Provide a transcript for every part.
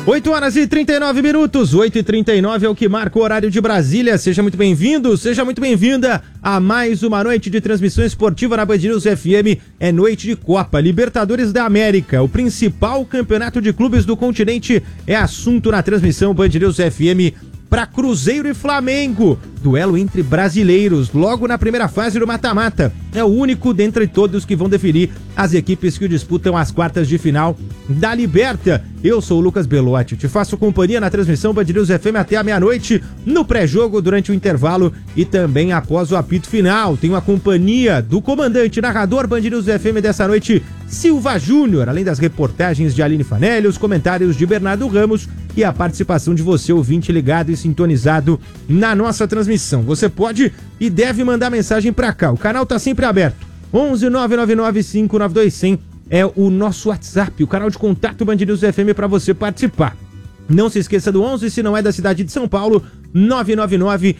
8 horas e 39 minutos, 8h39 é o que marca o horário de Brasília. Seja muito bem-vindo, seja muito bem-vinda a mais uma noite de transmissão esportiva na Band News FM. É noite de Copa Libertadores da América. O principal campeonato de clubes do continente é assunto na transmissão Band News FM para Cruzeiro e Flamengo. Duelo entre brasileiros, logo na primeira fase do mata-mata. É o único dentre todos que vão definir as equipes que disputam as quartas de final da Liberta. Eu sou o Lucas Belotti, te faço companhia na transmissão Band News FM até a meia-noite, no pré-jogo, durante o intervalo e também após o apito final. Tenho a companhia do comandante narrador Band News FM dessa noite, Silva Júnior, além das reportagens de Aline Fanelli, os comentários de Bernardo Ramos e a participação de você, ouvinte ligado e sintonizado na nossa transmissão. Você pode e deve mandar mensagem pra cá, o canal tá sempre aberto. 11 999 592 100 é o nosso WhatsApp, o canal de contato Band News FM para você participar. Não se esqueça do 11, se não é da cidade de São Paulo, 999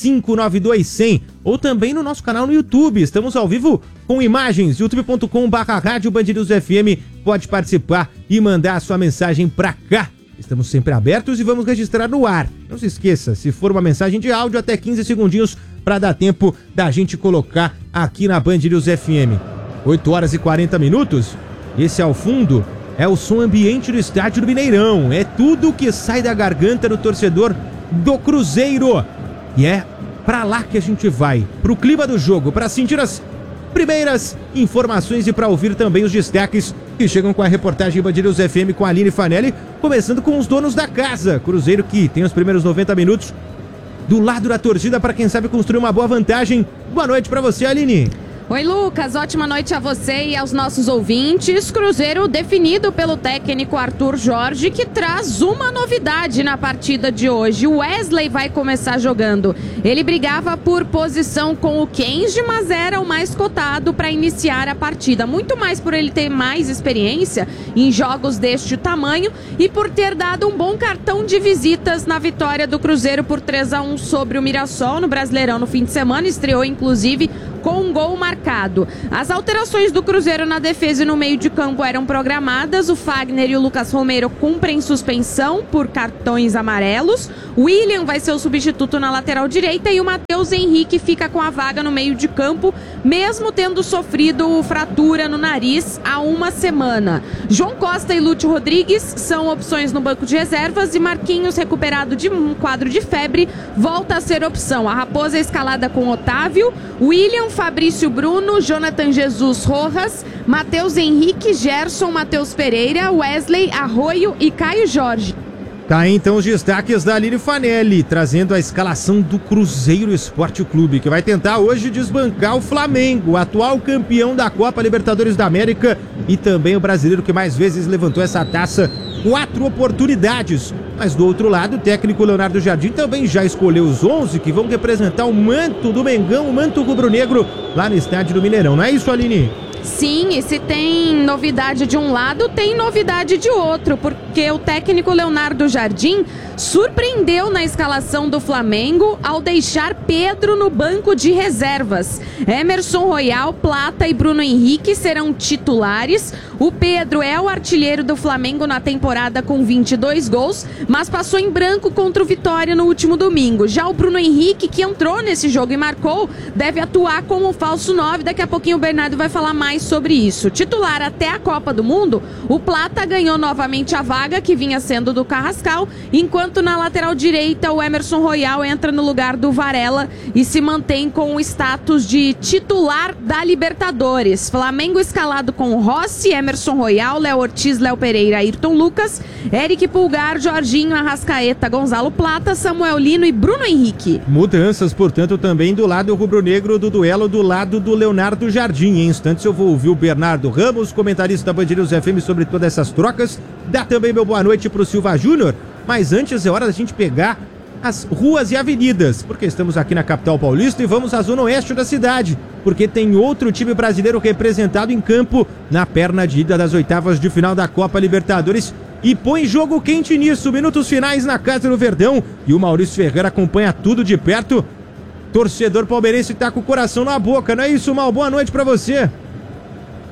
592 100, ou também no nosso canal no YouTube. Estamos ao vivo com imagens, youtube.com/rádio Band News FM. Pode participar e mandar a sua mensagem pra cá. Estamos sempre abertos e vamos registrar no ar. Não se esqueça, se for uma mensagem de áudio, até 15 segundinhos para dar tempo da gente colocar aqui na Band News FM. 8 horas e 40 minutos. Esse ao fundo é o som ambiente do estádio do Mineirão. É tudo que sai da garganta do torcedor do Cruzeiro. E é pra lá que a gente vai, pro clima do jogo, para sentir as primeiras informações e para ouvir também os destaques que chegam com a reportagem Band News FM com a Aline Fanelli, começando com os donos da casa. Cruzeiro que tem os primeiros 90 minutos do lado da torcida para quem sabe construir uma boa vantagem. Boa noite para você, Aline. Oi, Lucas, ótima noite a você e aos nossos ouvintes. Cruzeiro definido pelo técnico Arthur Jorge, que traz uma novidade na partida de hoje. O Wesley vai começar jogando. Ele brigava por posição com o Kenji, mas era o mais cotado para iniciar a partida. Muito mais por ele ter mais experiência em jogos deste tamanho e por ter dado um bom cartão de visitas na vitória do Cruzeiro por 3-1 sobre o Mirassol no Brasileirão no fim de semana. Estreou, inclusive, com um gol marcado. As alterações do Cruzeiro na defesa e no meio de campo eram programadas. O Fagner e o Lucas Romero cumprem suspensão por cartões amarelos. O William vai ser o substituto na lateral direita e o Matheus Henrique fica com a vaga no meio de campo, mesmo tendo sofrido fratura no nariz há uma semana. João Costa e Lúcio Rodrigues são opções no banco de reservas e Marquinhos, recuperado de um quadro de febre, volta a ser opção. A Raposa é escalada com Otávio, William, Fabrício Bruno, Jonathan Jesus Rojas, Matheus Henrique, Gerson, Matheus Pereira, Wesley, Arroio e Caio Jorge. Tá aí então os destaques da Aline Fanelli, trazendo a escalação do Cruzeiro Esporte Clube, que vai tentar hoje desbancar o Flamengo, o atual campeão da Copa Libertadores da América e também o brasileiro que mais vezes levantou essa taça, 4 oportunidades. Mas do outro lado, o técnico Leonardo Jardim também já escolheu os 11 que vão representar o manto do Mengão, o manto rubro-negro, lá no estádio do Mineirão. Não é isso, Aline? Sim, e se tem novidade de um lado, tem novidade de outro, porque o técnico Leonardo Jardim surpreendeu na escalação do Flamengo ao deixar Pedro no banco de reservas. Emerson Royal, Plata e Bruno Henrique serão titulares. O Pedro é o artilheiro do Flamengo na temporada com 22 gols, mas passou em branco contra o Vitória no último domingo. Já o Bruno Henrique, que entrou nesse jogo e marcou, deve atuar como falso 9. Daqui a pouquinho o Bernardo vai falar mais sobre isso. Titular até a Copa do Mundo, o Plata ganhou novamente a vaga que vinha sendo do Carrascal, enquanto na lateral direita o Emerson Royal entra no lugar do Varela e se mantém com o status de titular da Libertadores. Flamengo escalado com Rossi, Emerson Royal, Léo Ortiz, Léo Pereira, Ayrton Lucas, Eric Pulgar, Jorginho, Arrascaeta, Gonzalo Plata, Samuel Lino e Bruno Henrique. Mudanças, portanto, também do lado rubro-negro do duelo, do lado do Leonardo Jardim. Em instantes eu vou ouvir o Bernardo Ramos, comentarista da Band News FM, sobre todas essas trocas. Dá também meu boa noite pro Silva Júnior, mas antes é hora da gente pegar as ruas e avenidas, porque estamos aqui na capital paulista e vamos à zona oeste da cidade, porque tem outro time brasileiro representado em campo na perna de ida das oitavas de final da Copa Libertadores e põe jogo quente nisso, minutos finais na Casa do Verdão, e o Maurício Ferreira acompanha tudo de perto. Torcedor palmeirense tá com o coração na boca, não é isso, Mal? Boa noite pra você.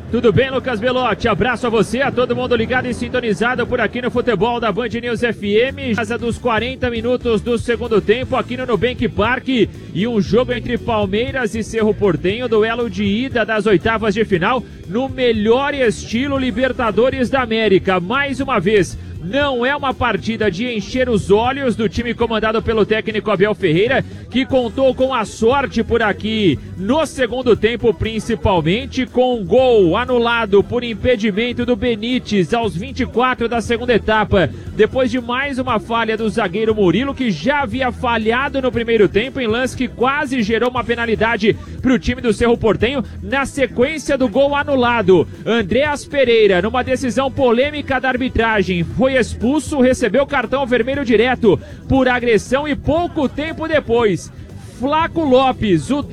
Tudo bem, Lucas Belotti? Abraço a você, a todo mundo ligado e sintonizado por aqui no futebol da Band News FM. Casa dos 40 minutos do segundo tempo aqui no Nubank Park. E um jogo entre Palmeiras e Cerro Porteño, duelo de ida das oitavas de final, no melhor estilo Libertadores da América. Mais uma vez, não é uma partida de encher os olhos do time comandado pelo técnico Abel Ferreira, que contou com a sorte por aqui no segundo tempo, principalmente com um gol anulado por impedimento do Benítez aos 24 da segunda etapa, depois de mais uma falha do zagueiro Murilo, que já havia falhado no primeiro tempo em lance que quase gerou uma penalidade para o time do Cerro Porteño. Na sequência do gol anulado, Andreas Pereira, numa decisão polêmica da arbitragem, foi expulso, recebeu cartão vermelho direto por agressão e pouco tempo depois, Flaco Lopes, o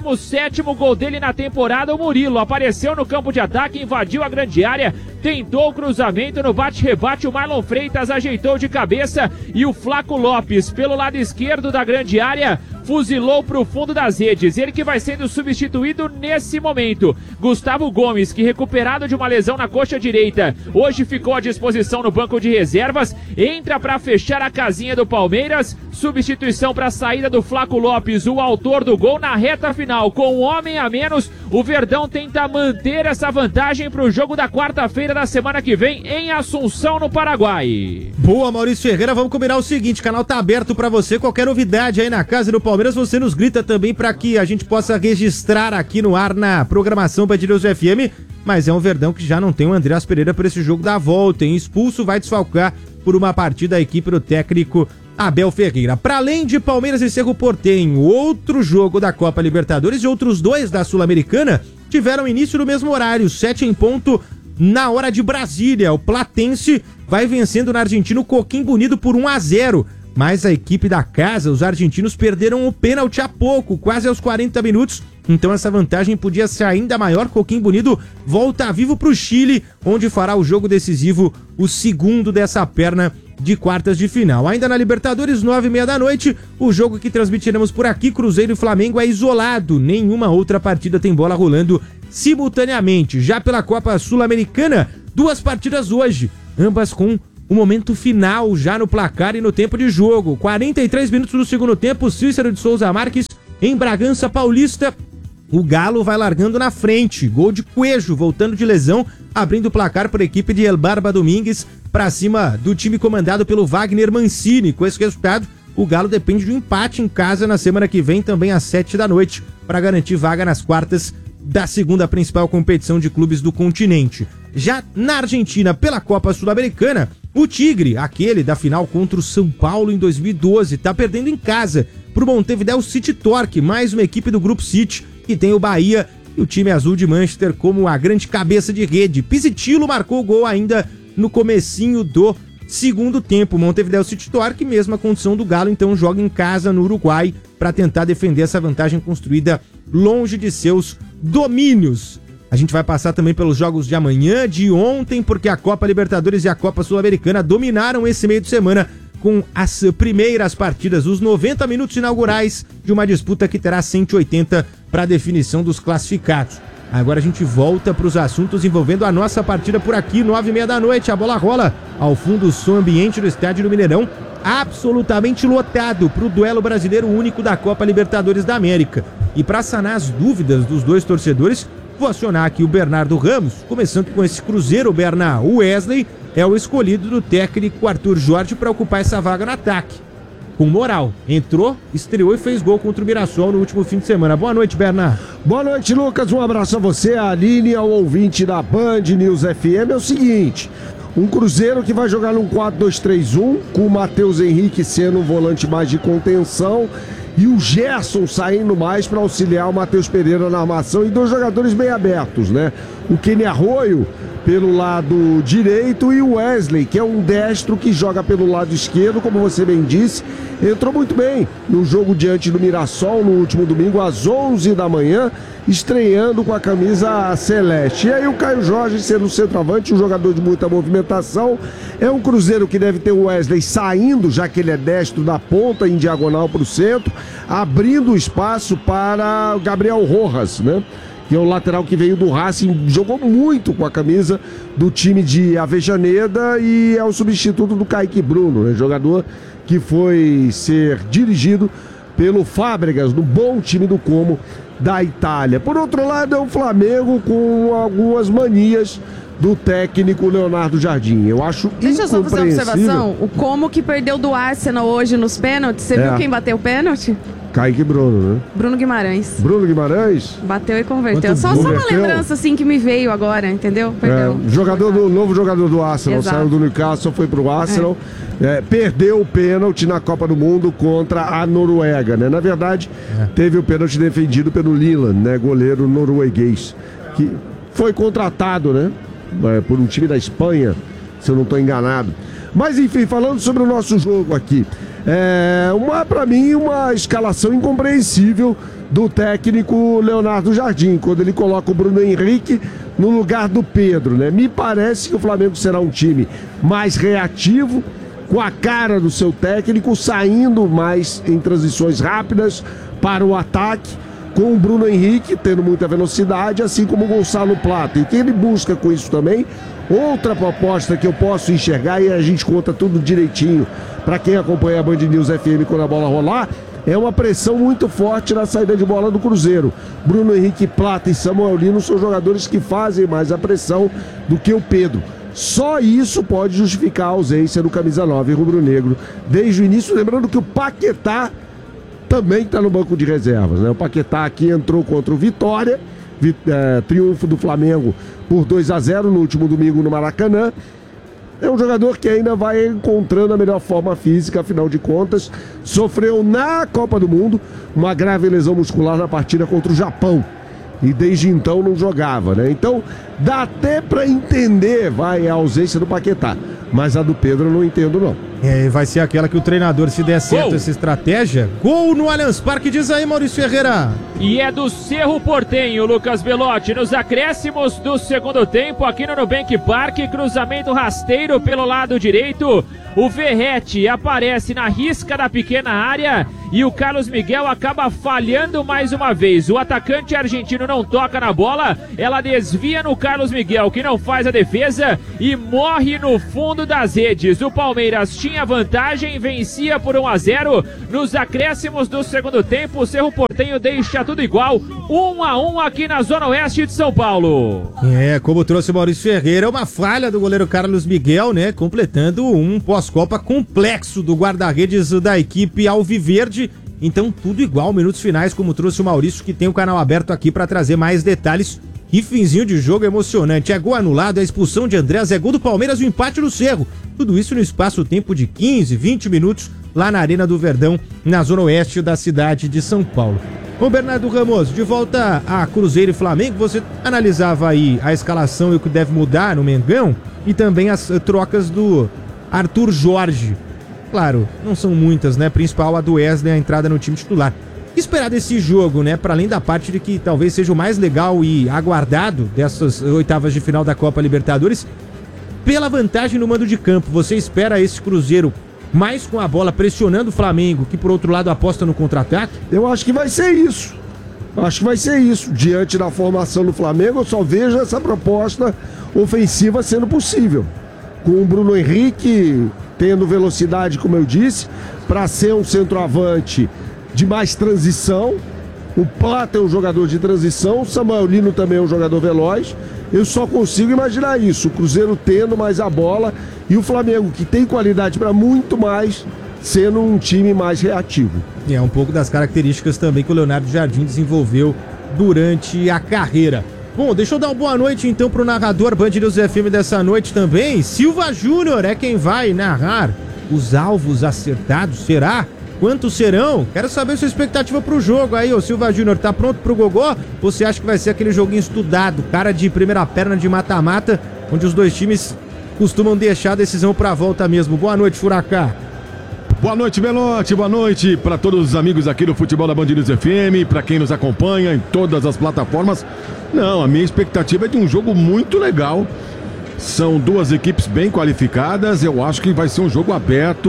17º gol dele na temporada, o Murilo apareceu no campo de ataque, invadiu a grande área, tentou o cruzamento no bate-rebate, o Marlon Freitas ajeitou de cabeça e o Flaco Lopes, pelo lado esquerdo da grande área, fuzilou para o fundo das redes. Ele que vai sendo substituído nesse momento. Gustavo Gomes, que recuperado de uma lesão na coxa direita, hoje ficou à disposição no banco de reservas, entra para fechar a casinha do Palmeiras. Substituição para a saída do Flaco Lopes, o autor do gol, na reta final. Com um homem a menos, o Verdão tenta manter essa vantagem para o jogo da quarta-feira da semana que vem em Assunção, no Paraguai. Boa, Maurício Ferreira. Vamos combinar o seguinte, o canal tá aberto para você. Qualquer novidade aí na casa do Palmeiras, você nos grita também para que a gente possa registrar aqui no ar na programação Band News FM. Mas é um Verdão que já não tem o Andreas Pereira para esse jogo da volta, hein? Expulso, vai desfalcar por uma partida a equipe do técnico Abel Ferreira. Para além de Palmeiras e Cerro Porteño, outro jogo da Copa Libertadores e outros dois da Sul-Americana tiveram início no mesmo horário, 7 em ponto, na hora de Brasília. O Platense vai vencendo no argentino Coquimbo Unido por 1-0. Mas a equipe da casa, os argentinos, perderam o pênalti há pouco, quase aos 40 minutos. Então essa vantagem podia ser ainda maior. Coquimbo Unido volta vivo para o Chile, onde fará o jogo decisivo, o segundo dessa perna de quartas de final. Ainda na Libertadores, 9h30 da noite, o jogo que transmitiremos por aqui, Cruzeiro e Flamengo, é isolado. Nenhuma outra partida tem bola rolando simultaneamente. Já pela Copa Sul-Americana, 2 partidas hoje, ambas com o momento final já no placar e no tempo de jogo. 43 minutos do segundo tempo, Cícero de Souza Marques em Bragança Paulista. O Galo vai largando na frente. Gol de Coelho, voltando de lesão, abrindo o placar por equipe de El Barba Domingues para cima do time comandado pelo Wagner Mancini. Com esse resultado, o Galo depende de um empate em casa na semana que vem, também às 7 da noite, para garantir vaga nas quartas da segunda principal competição de clubes do continente. Já na Argentina, pela Copa Sul-Americana, o Tigre, aquele da final contra o São Paulo em 2012, tá perdendo em casa pro Montevideo City Torque, mais uma equipe do Grupo City, que tem o Bahia e o time azul de Manchester como a grande cabeça de rede. Pisitilo marcou o gol ainda no comecinho do segundo tempo. Montevideo City Torque, mesma condição do Galo, então joga em casa no Uruguai para tentar defender essa vantagem construída longe de seus domínios. A gente vai passar também pelos jogos de amanhã, de ontem, porque a Copa Libertadores e a Copa Sul-Americana dominaram esse meio de semana com as primeiras partidas, os 90 minutos inaugurais de uma disputa que terá 180 para a definição dos classificados. Agora a gente volta para os assuntos envolvendo a nossa partida por aqui, 9h30 da noite. A bola rola ao fundo, o som ambiente do estádio do Mineirão, absolutamente lotado para o duelo brasileiro único da Copa Libertadores da América. E para sanar as dúvidas dos dois torcedores, vou acionar aqui o Bernardo Ramos, começando com esse Cruzeiro. Bernardo, o Wesley é o escolhido do técnico Arthur Jorge para ocupar essa vaga no ataque. Com moral, entrou, estreou e fez gol contra o Mirassol no último fim de semana. Boa noite, Bernardo. Boa noite, Lucas. Um abraço a você, a Aline, ao ouvinte da Band News FM. É o seguinte, um Cruzeiro que vai jogar num 4-2-3-1, com o Matheus Henrique sendo um volante mais de contenção e o Gerson saindo mais para auxiliar o Matheus Pereira na armação, e 2 jogadores bem abertos, né? O Kenny Arroio pelo lado direito e o Wesley, que é um destro que joga pelo lado esquerdo, como você bem disse. Entrou muito bem no jogo diante do Mirassol no último domingo às 11 da manhã, estreando com a camisa celeste. E aí o Caio Jorge sendo centroavante, um jogador de muita movimentação. É um Cruzeiro que deve ter o Wesley saindo, já que ele é destro, da ponta em diagonal para o centro, abrindo espaço para o Gabriel Rojas, né? que é o lateral que veio do Racing, jogou muito com a camisa do time de Avejaneda e é o substituto do Kaique Bruno, né? Jogador que foi ser dirigido pelo Fábregas, no bom time do Como da Itália. Por outro lado, é o Flamengo com algumas manias do técnico Leonardo Jardim. Eu acho incompreensível. Deixa eu só fazer uma observação. O Como que perdeu do Arsenal hoje nos pênaltis. Você viu quem bateu o pênalti? Kaique Bruno, né? Bruno Guimarães. Bruno Guimarães? Bateu e converteu. Só uma lembrança assim que me veio agora, entendeu? Perdão. Novo jogador do Arsenal. Exato. Saiu do Newcastle, foi pro Arsenal. Perdeu o pênalti na Copa do Mundo contra a Noruega, né? Na verdade, teve o pênalti defendido pelo Liland, né? Goleiro norueguês, que foi contratado, né? Por um time da Espanha, se eu não estou enganado. Mas enfim, falando sobre o nosso jogo aqui, para mim, uma escalação incompreensível do técnico Leonardo Jardim, quando ele coloca o Bruno Henrique no lugar do Pedro, né? Me parece que o Flamengo será um time mais reativo, com a cara do seu técnico, saindo mais em transições rápidas para o ataque, com o Bruno Henrique tendo muita velocidade, assim como o Gonçalo Plata. E o que ele busca com isso também, outra proposta que eu posso enxergar, e a gente conta tudo direitinho para quem acompanha a Band News FM quando a bola rolar, é uma pressão muito forte na saída de bola do Cruzeiro. Bruno Henrique, Plata e Samuel Lino são jogadores que fazem mais a pressão do que o Pedro. Só isso pode justificar a ausência do camisa 9 rubro-negro desde o início, lembrando que o Paquetá também está no banco de reservas, né? O Paquetá aqui entrou contra o Vitória, triunfo do Flamengo por 2-0 no último domingo no Maracanã. É um jogador que ainda vai encontrando a melhor forma física, afinal de contas, sofreu na Copa do Mundo uma grave lesão muscular na partida contra o Japão. E desde então não jogava, né? Então dá até pra entender, a ausência do Paquetá. Mas a do Pedro eu não entendo, não. Vai ser aquela que o treinador, se der certo essa estratégia, gol no Allianz Parque, diz aí Maurício Ferreira. E é do Cerro Porteño, Lucas Belotti, nos acréscimos do segundo tempo, aqui no Nubank Park, cruzamento rasteiro pelo lado direito, o Verrete aparece na risca da pequena área e o Carlos Miguel acaba falhando mais uma vez. O atacante argentino não toca na bola, ela desvia no Carlos Miguel, que não faz a defesa e morre no fundo das redes. O Palmeiras tinha vantagem, vencia por 1-0 nos acréscimos do segundo tempo. O Cerro Porteño deixa tudo igual, 1-1 aqui na Zona Oeste de São Paulo. Como trouxe o Maurício Ferreira, uma falha do goleiro Carlos Miguel, né? Completando um pós-copa complexo do guarda-redes da equipe alviverde. Então tudo igual, minutos finais, como trouxe o Maurício, que tem o canal aberto aqui para trazer mais detalhes. Que finzinho de jogo emocionante. É gol anulado, a expulsão de Andrés, é gol do Palmeiras, o empate do Cerro. Tudo isso no espaço-tempo de 15, 20 minutos lá na Arena do Verdão, na zona oeste da cidade de São Paulo. Ô Bernardo Ramos, de volta a Cruzeiro e Flamengo, você analisava aí a escalação e o que deve mudar no Mengão e também as trocas do Arthur Jorge. Claro, não são muitas, né? Principal a do Wesley, a entrada no time titular. O que esperar desse jogo, né? Para além da parte de que talvez seja o mais legal e aguardado dessas oitavas de final da Copa Libertadores, pela vantagem no mando de campo. Você espera esse Cruzeiro mais com a bola pressionando o Flamengo, que por outro lado aposta no contra-ataque? Eu acho que vai ser isso. Diante da formação do Flamengo, eu só vejo essa proposta ofensiva sendo possível. Com o Bruno Henrique tendo velocidade, como eu disse, para ser um centroavante de mais transição. O Plata é um jogador de transição, o Samuel Lino também é um jogador veloz. Eu só consigo imaginar isso, o Cruzeiro tendo mais a bola e o Flamengo, que tem qualidade para muito mais, sendo um time mais reativo. É um pouco das características também que o Leonardo Jardim desenvolveu durante a carreira. Bom, deixa eu dar uma boa noite então pro narrador Band News FM dessa noite também. Silva Júnior é quem vai narrar os alvos acertados, será? Quantos serão? Quero saber sua expectativa pro jogo aí, ô Silva Júnior. Tá pronto pro gogó? Você acha que vai ser aquele joguinho estudado, cara de primeira perna de mata-mata, onde os dois times costumam deixar a decisão pra volta mesmo? Boa noite, Furacá. Boa noite, Belotti. Boa noite para todos os amigos aqui do Futebol da Band News FM, para quem nos acompanha em todas as plataformas. Não, a minha expectativa é de um jogo muito legal. São duas equipes bem qualificadas. Eu acho que vai ser um jogo aberto,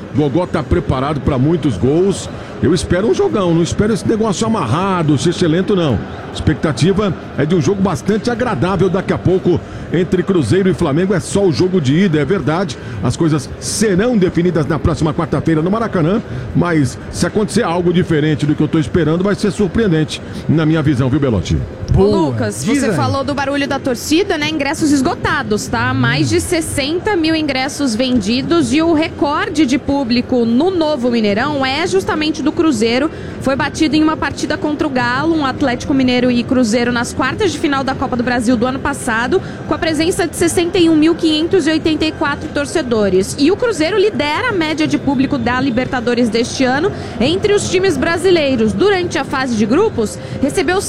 Gogó tá preparado para muitos gols. Eu espero um jogão, não espero esse negócio amarrado, ser lento não. Expectativa é de um jogo bastante agradável daqui a pouco entre Cruzeiro e Flamengo. É só o jogo de ida, é verdade. As coisas serão definidas na próxima quarta-feira no Maracanã, mas se acontecer algo diferente do que eu tô esperando, vai ser surpreendente na minha visão, viu, Belotti? Ô, Lucas, você falou do barulho da torcida, né? Ingressos esgotados, tá? Mais de 60 mil ingressos vendidos e o recorde de público no novo Mineirão é justamente do Cruzeiro. Foi batido em uma partida contra o Galo, um Atlético Mineiro e Cruzeiro nas quartas de final da Copa do Brasil do ano passado, com a presença de 61.584 torcedores. E o Cruzeiro lidera a média de público da Libertadores deste ano entre os times brasileiros. Durante a fase de grupos, recebeu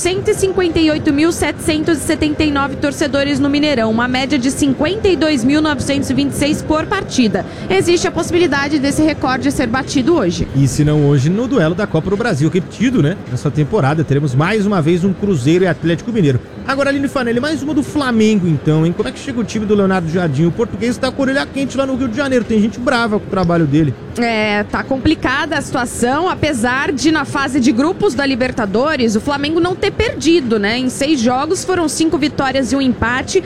158.779 torcedores no Mineirão, uma média de 52.926 por partida. Existe a possibilidade desse recorde ser batido hoje. E se não hoje, no duelo da Copa do Brasil, repetido, né? Nessa temporada, teremos mais uma vez um Cruzeiro e Atlético Mineiro. Agora, Aline Fanelli, mais uma do Flamengo, então, hein? Como é que chega o time do Leonardo Jardim? O português tá com a orelha quente lá no Rio de Janeiro. Tem gente brava com o trabalho dele. Tá complicada a situação, apesar de na fase de grupos da Libertadores, o Flamengo não ter perdido, né? Em 6 jogos foram 5 vitórias e um empate,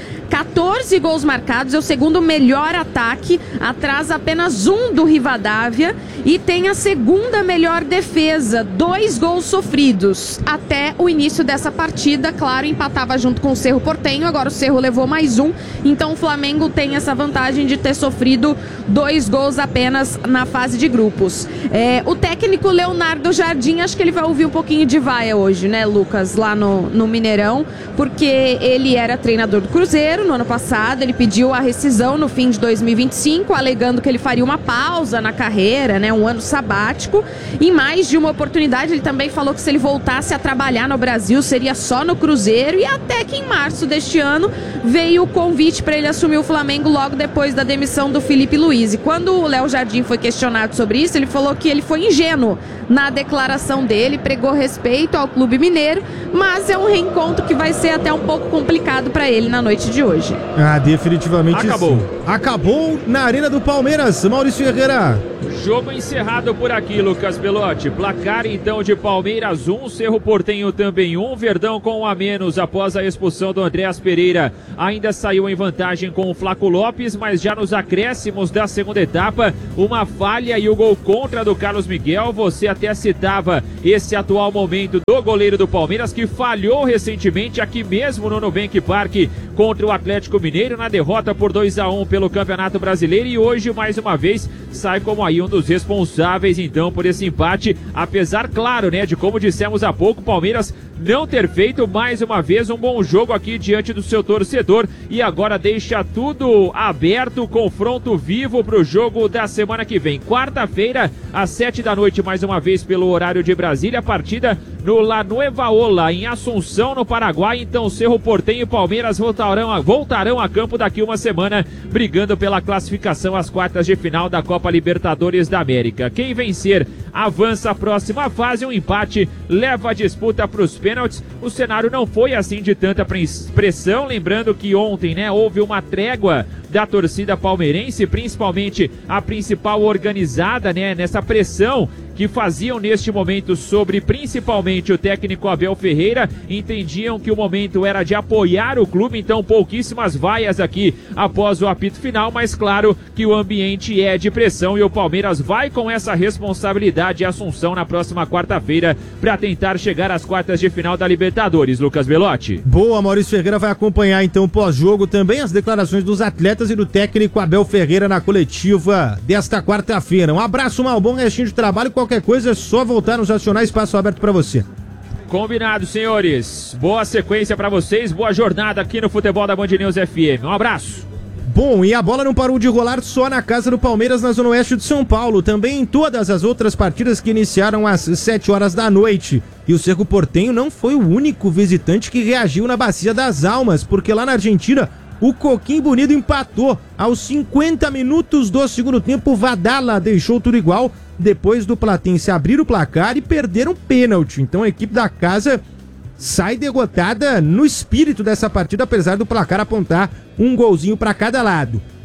14 gols marcados, é o segundo melhor ataque, atrás apenas um do Rivadavia e tem a segunda melhor defesa, 2 gols sofridos. Até o início dessa partida, claro, empatava junto com o Cerro Porteño, agora o Cerro levou mais um, então o Flamengo tem essa vantagem de ter sofrido 2 gols apenas na fase de grupos. O técnico Leonardo Jardim, acho que ele vai ouvir um pouquinho de vaia hoje, né, Lucas, lá no Mineirão, porque ele era treinador do Cruzeiro no ano passado, ele pediu a rescisão no fim de 2025, alegando que ele faria uma pausa na carreira, né, um ano sabático. Em mais de uma oportunidade, ele também falou que se ele voltasse a trabalhar no Brasil, seria só no Cruzeiro, e até que em março deste ano veio o convite para ele assumir o Flamengo logo depois da demissão do Felipe Luiz. E quando o Léo Jardim foi questionado sobre isso, ele falou que ele foi ingênuo na declaração dele, pregou respeito ao Clube Mineiro, mas é um reencontro que vai ser até um pouco complicado para ele na noite de hoje. Definitivamente acabou. Sim. Acabou na Arena do Palmeiras. Maurício Ferreira. Jogo encerrado por aqui, Lucas Belotti. Placar então de Palmeiras 1, Cerro Porteño também 1, Verdão com 1 a menos após a expulsão do Andréas Pereira. Ainda saiu em vantagem com o Flaco Lopes, mas já nos acréscimos da segunda etapa, uma falha e o gol contra do Carlos Miguel. Você até citava esse atual momento do goleiro do Palmeiras, que falhou recentemente aqui mesmo no Nubank Park contra o Atlético Mineiro na derrota por 2 a 1 pelo Campeonato Brasileiro, e hoje mais uma vez sai como aí um dos responsáveis então por esse empate, apesar, claro, né, de como dissemos há pouco, Palmeiras não ter feito mais uma vez um bom jogo aqui diante do seu torcedor, e agora deixa tudo aberto, confronto vivo para o jogo da semana que vem, quarta-feira às 7 da noite, mais uma vez pelo horário de Brasília, a partida no La Nueva Ola, em Assunção, no Paraguai. Então Cerro Porteño e Palmeiras voltarão a campo daqui uma semana, brigando pela classificação às quartas de final da Copa Libertadores da América. Quem vencer avança à próxima fase, um empate leva a disputa para os pênaltis. O cenário não foi assim de tanta pressão, lembrando que ontem, né, houve uma trégua da torcida palmeirense, principalmente a principal organizada, né, nessa pressão que faziam neste momento sobre principalmente o técnico Abel Ferreira, entendiam que o momento era de apoiar o clube, então pouquíssimas vaias aqui após o apito final, mas claro que o ambiente é de pressão e o Palmeiras vai com essa responsabilidade em Assunção na próxima quarta-feira para tentar chegar às quartas de final da Libertadores. Lucas Belotti. Boa, Maurício Ferreira vai acompanhar então pós-jogo também as declarações dos atletas e do técnico Abel Ferreira na coletiva desta quarta-feira. Um abraço, Mal, bom restinho de trabalho. Qualquer coisa é só voltar nos acionar, espaço aberto para você. Combinado, senhores. Boa sequência para vocês, boa jornada aqui no Futebol da Band News FM. Um abraço. Bom, e a bola não parou de rolar só na casa do Palmeiras, na Zona Oeste de São Paulo, também em todas as outras partidas que iniciaram às 7 horas da noite. E o Cerro Porteño não foi o único visitante que reagiu na Bacia das Almas, porque lá na Argentina o Coquinho Bonito empatou aos 50 minutos do segundo tempo. Vadala deixou tudo igual depois do Platense abrir o placar e perder um pênalti. Então a equipe da casa sai derrotada no espírito dessa partida, apesar do placar apontar um golzinho para cada lado.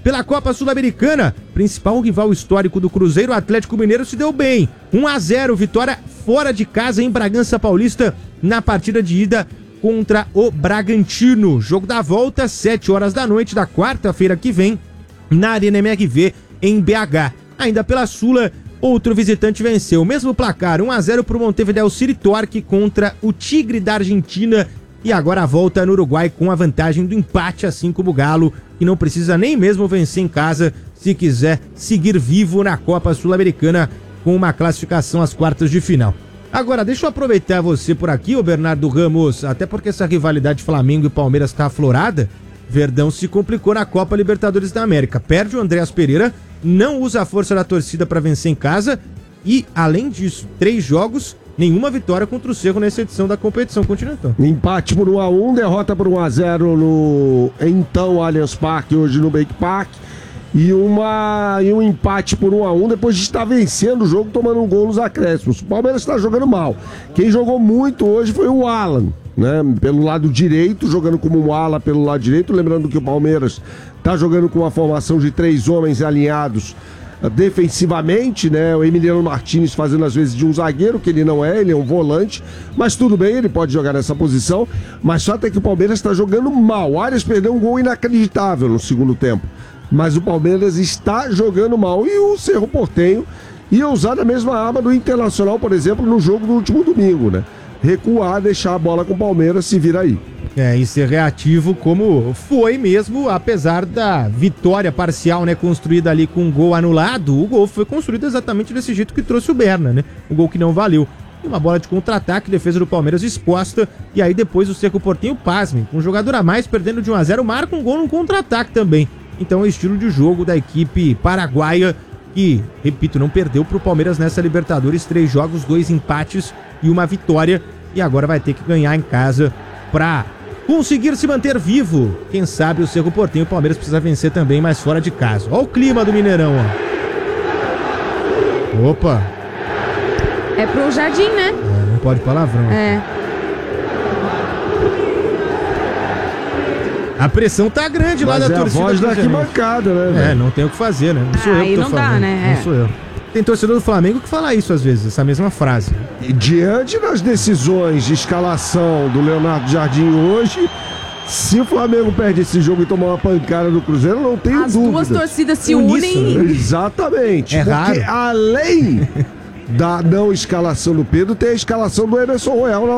Pela Copa Sul-Americana, principal rival histórico do Cruzeiro, o Atlético Mineiro, se deu bem. 1-0, vitória fora de casa em Bragança Paulista na partida de ida contra o Bragantino. Jogo da volta, 7 horas da noite da quarta-feira que vem, na Arena MRV, em BH. Ainda pela Sula, outro visitante venceu. O mesmo placar, 1-0 para o Montevideo City Torque contra o Tigre da Argentina. E agora a volta no Uruguai com a vantagem do empate, assim como o Galo, que não precisa nem mesmo vencer em casa se quiser seguir vivo na Copa Sul-Americana com uma classificação às quartas de final. Agora, deixa eu aproveitar você por aqui, ô Bernardo Ramos, até porque essa rivalidade Flamengo e Palmeiras está aflorada. Verdão se complicou na Copa Libertadores da América. Perde o Andréas Pereira, não usa a força da torcida para vencer em casa e, além disso, 3 jogos, nenhuma vitória contra o Cerro nessa edição da competição continental. Empate por 1-1, derrota por 1-0 no então Allianz Parque, hoje no Bank Park. E um empate por 1-1 depois de estar vencendo o jogo, tomando um gol nos acréscimos. O Palmeiras está jogando mal. Quem jogou muito hoje foi o Alan, né? Pelo lado direito, jogando como um ala pelo lado direito. Lembrando que o Palmeiras está jogando com uma formação de 3 homens alinhados defensivamente, né? O Emiliano Martínez fazendo às vezes de um zagueiro, que ele não é, ele é um volante, mas tudo bem, ele pode jogar nessa posição, mas só até que o Palmeiras está jogando mal. O Arias perdeu um gol inacreditável no segundo tempo, mas o Palmeiras está jogando mal. E o Cerro Porteño ia usar a mesma arma do Internacional, por exemplo, no jogo do último domingo, né? Recuar, deixar a bola com o Palmeiras, se vira aí. E ser reativo como foi mesmo, apesar da vitória parcial, né, construída ali com um gol anulado. O gol foi construído exatamente desse jeito que trouxe o Berna, né? Um gol que não valeu. Uma bola de contra-ataque, defesa do Palmeiras exposta, e aí depois o Cerro Porteño, pasme, com um jogador a mais, perdendo de 1-0, marca um gol no contra-ataque também. Então é o estilo de jogo da equipe paraguaia, que, repito, não perdeu pro Palmeiras nessa Libertadores. 3 jogos, 2 empates e uma vitória, e agora vai ter que ganhar em casa pra conseguir se manter vivo. Quem sabe o Cerro Porteño, o Palmeiras precisa vencer também, mas fora de casa. Olha o clima do Mineirão, ó. Opa! É pro Jardim, né? Não pode palavrão. A pressão tá grande lá da torcida. É a voz da arquibancada, né? Não tem o que fazer, né? Não sou eu que tô falando. Dá, né? Não sou eu. Tem torcedor do Flamengo que fala isso às vezes, essa mesma frase. E diante das decisões de escalação do Leonardo Jardim hoje, se o Flamengo perde esse jogo e tomar uma pancada do Cruzeiro, não tenho dúvida. As duas torcidas se unem. Exatamente. É porque raro. além da não escalação do Pedro, tem a escalação do Emerson Royal na